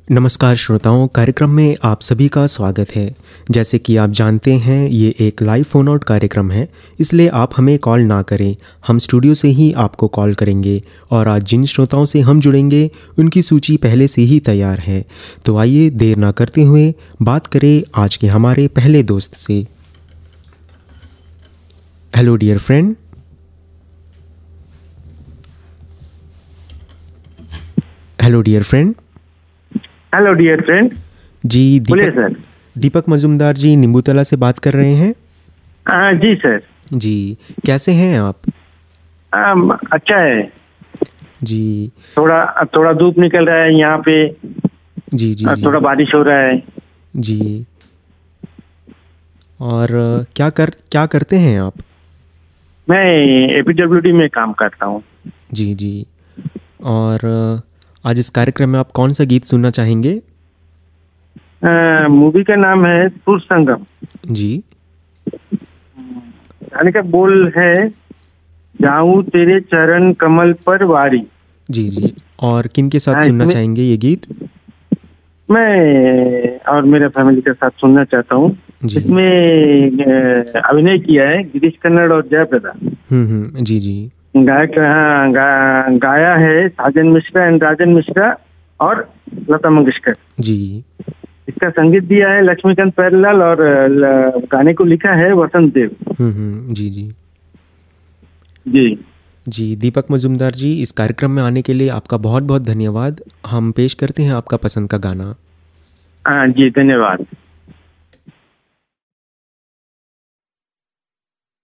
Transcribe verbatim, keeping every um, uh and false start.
नमस्कार श्रोताओं, कार्यक्रम में आप सभी का स्वागत है। जैसे कि आप जानते हैं, ये एक लाइव फ़ोन आउट कार्यक्रम है, इसलिए आप हमें कॉल ना करें, हम स्टूडियो से ही आपको कॉल करेंगे। और आज जिन श्रोताओं से हम जुड़ेंगे उनकी सूची पहले से ही तैयार है। तो आइए देर ना करते हुए बात करें आज के हमारे पहले दोस्त से। Hello dear friend. Hello dear friend. Hello dear friend. जी बोलिए दीपक सर। दीपक मजुमदार जी नींबूतला से बात कर रहे हैं। हाँ जी सर। जी, कैसे हैं आप? आम, अच्छा है। जी थोड़ा थोड़ा धूप निकल रहा है यहाँ पे। जी जी आ, जी थोड़ा बारिश हो रहा है। जी। और अ, क्या कर क्या करते हैं आप? मैं एपीडब्ल्यूडी में काम करता हूँ। जी जी। और अ, आज इस कार्यक्रम में आप कौन सा गीत सुनना चाहेंगे? मूवी का नाम है सुर संगम। जी गाने का बोल है, जाऊं तेरे चरण कमल पर वारी। जी जी। और किन के साथ हाँ, सुनना इसमें चाहेंगे ये गीत? मैं और मेरा फैमिली के साथ सुनना चाहता हूँ। जी। इसमें अ, अभिनय किया है गिरीश कन्नड़ और जयप्रदा। हम्म हम्म जी जी गायक हाँ, गा, गाया है साजन मिश्रा एंड राजन मिश्रा और लता मंगेशकर। जी। इसका संगीत दिया है लक्ष्मीकांत प्यारेलाल और ल- गाने को लिखा है वसंत देव। हम्म हम्म जी जी जी। जी। दीपक मजुमदार जी, इस कार्यक्रम में आने के लिए आपका बहुत बहुत धन्यवाद। हम पेश करते हैं आपका पसंद का गाना। हाँ जी, धन्यवाद।